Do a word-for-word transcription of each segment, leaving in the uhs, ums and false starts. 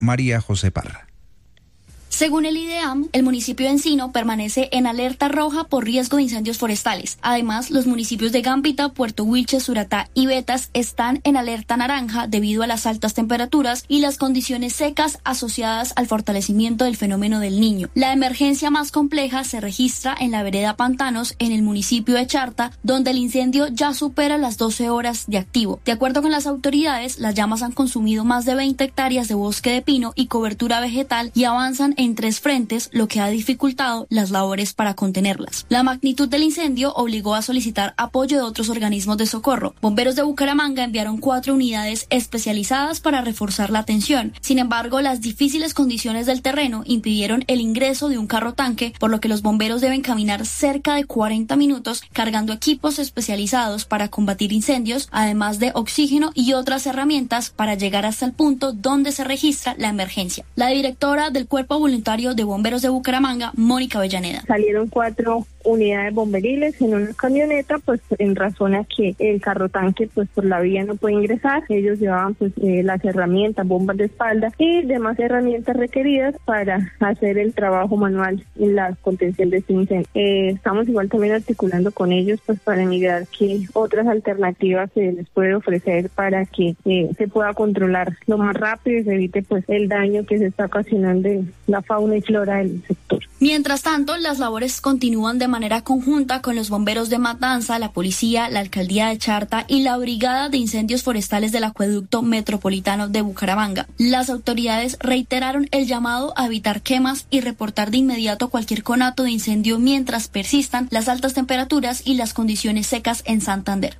María José Parra. Según el IDEAM, el municipio de Encino permanece en alerta roja por riesgo de incendios forestales. Además, los municipios de Gambita, Puerto Wilches, Suratá y Betas están en alerta naranja debido a las altas temperaturas y las condiciones secas asociadas al fortalecimiento del fenómeno del Niño. La emergencia más compleja se registra en la vereda Pantanos, en el municipio de Charta, donde el incendio ya supera las doce horas de activo. De acuerdo con las autoridades, las llamas han consumido más de veinte hectáreas de bosque de pino y cobertura vegetal y avanzan en tres frentes, lo que ha dificultado las labores para contenerlas. La magnitud del incendio obligó a solicitar apoyo de otros organismos de socorro. Bomberos de Bucaramanga enviaron cuatro unidades especializadas para reforzar la atención. Sin embargo, las difíciles condiciones del terreno impidieron el ingreso de un carro tanque, por lo que los bomberos deben caminar cerca de cuarenta minutos cargando equipos especializados para combatir incendios, además de oxígeno y otras herramientas para llegar hasta el punto donde se registra la emergencia. La directora del Cuerpo Voluntario de Bomberos de Bucaramanga, Mónica Avellaneda. Salieron cuatro unidades bomberiles en una camioneta, pues en razón a que el carro tanque pues por la vía no puede ingresar. Ellos llevaban pues eh, las herramientas, bombas de espalda y demás herramientas requeridas para hacer el trabajo manual en la contención de este incendio. Eh, estamos igual también articulando con ellos pues para mirar qué otras alternativas se les puede ofrecer para que eh, se pueda controlar lo más rápido y se evite pues el daño que se está ocasionando en la fauna y flora del sector. Mientras tanto, las labores continúan de manera conjunta con los bomberos de Matanza, la policía, la alcaldía de Charta y la brigada de incendios forestales del acueducto metropolitano de Bucaramanga. Las autoridades reiteraron el llamado a evitar quemas y reportar de inmediato cualquier conato de incendio mientras persistan las altas temperaturas y las condiciones secas en Santander.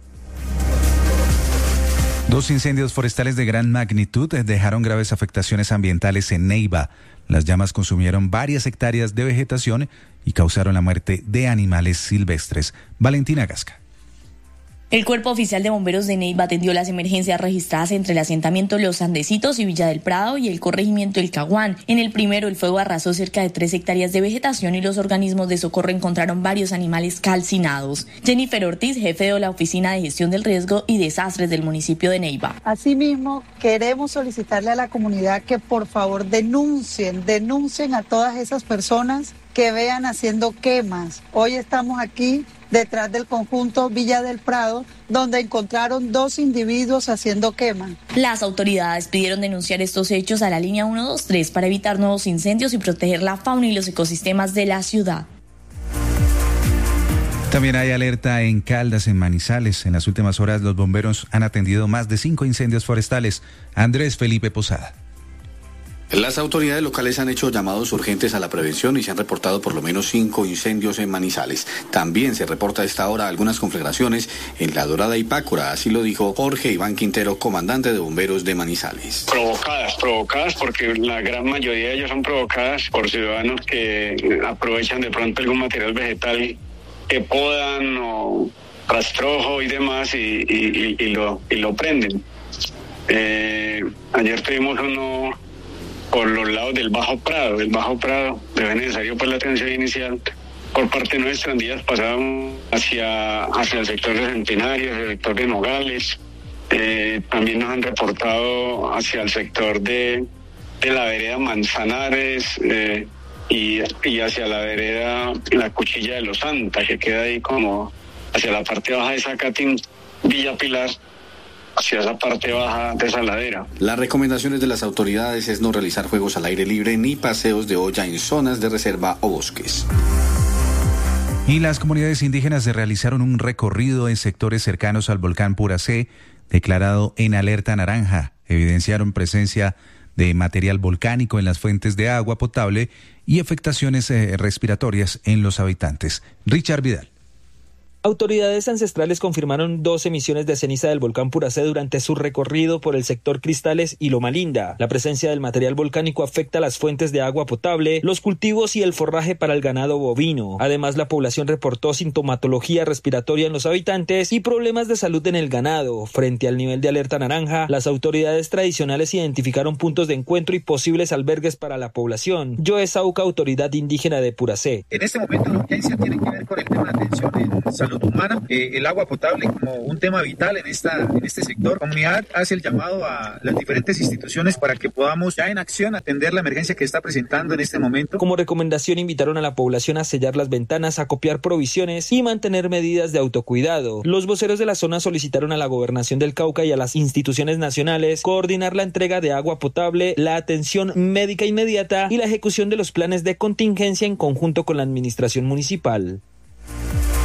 Dos incendios forestales de gran magnitud dejaron graves afectaciones ambientales en Neiva. Las llamas consumieron varias hectáreas de vegetación y causaron la muerte de animales silvestres. Valentina Gasca. El Cuerpo Oficial de Bomberos de Neiva atendió las emergencias registradas entre el asentamiento Los Andesitos y Villa del Prado y el corregimiento El Caguán. En el primero, el fuego arrasó cerca de tres hectáreas de vegetación y los organismos de socorro encontraron varios animales calcinados. Jennifer Ortiz, jefe de la Oficina de Gestión del Riesgo y Desastres del municipio de Neiva. Asimismo, queremos solicitarle a la comunidad que por favor denuncien, denuncien a todas esas personas que vean haciendo quemas. Hoy estamos aquí detrás del conjunto Villa del Prado, donde encontraron dos individuos haciendo quema. Las autoridades pidieron denunciar estos hechos a la línea uno dos tres para evitar nuevos incendios y proteger la fauna y los ecosistemas de la ciudad. También hay alerta en Caldas, en Manizales. En las últimas horas, los bomberos han atendido más de cinco incendios forestales. Andrés Felipe Posada. Las autoridades locales han hecho llamados urgentes a la prevención y se han reportado por lo menos cinco incendios en Manizales. También se reporta a esta hora algunas conflagraciones en La Dorada y Pácora, así lo dijo Jorge Iván Quintero, comandante de bomberos de Manizales. Provocadas, provocadas porque la gran mayoría de ellas son provocadas por ciudadanos que aprovechan de pronto algún material vegetal que podan o rastrojo y demás y, y, y, y, lo, y lo prenden. Eh, ayer tuvimos uno por los lados del Bajo Prado. El Bajo Prado debe necesario pues la atención inicial por parte nuestra. En días pasados hacia, hacia el sector de Centenario, hacia el sector de Nogales. Eh, también nos han reportado hacia el sector de, de la vereda Manzanares eh, y, y hacia la vereda La Cuchilla de los Santas, que queda ahí como hacia la parte baja de Zacatín, Villa Pilar, hacia esa parte baja de esa ladera. Las recomendaciones de las autoridades es no realizar juegos al aire libre ni paseos de olla en zonas de reserva o bosques. Y las comunidades indígenas realizaron un recorrido en sectores cercanos al volcán Puracé, declarado en alerta naranja. Evidenciaron presencia de material volcánico en las fuentes de agua potable y afectaciones eh, respiratorias en los habitantes. Richard Vidal. Autoridades ancestrales confirmaron dos emisiones de ceniza del volcán Puracé durante su recorrido por el sector Cristales y Loma Linda. La presencia del material volcánico afecta las fuentes de agua potable, los cultivos y el forraje para el ganado bovino. Además, la población reportó sintomatología respiratoria en los habitantes y problemas de salud en el ganado. Frente al nivel de alerta naranja, las autoridades tradicionales identificaron puntos de encuentro y posibles albergues para la población. Joe Sauca, autoridad indígena de Puracé. En este momento la urgencia tiene que ver con el tema de atención en salud salud humana, eh, el agua potable como un tema vital en, esta, en este sector. La comunidad hace el llamado a las diferentes instituciones para que podamos ya en acción atender la emergencia que está presentando en este momento. Como recomendación invitaron a la población a sellar las ventanas, a copiar provisiones y mantener medidas de autocuidado. Los voceros de la zona solicitaron a la Gobernación del Cauca y a las instituciones nacionales coordinar la entrega de agua potable, la atención médica inmediata y la ejecución de los planes de contingencia en conjunto con la administración municipal.